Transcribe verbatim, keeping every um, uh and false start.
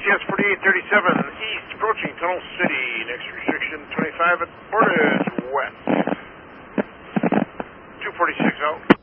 C S forty-eight thirty-seven east, approaching Tunnel City. Next restriction twenty-five at Portage west. two forty-six out.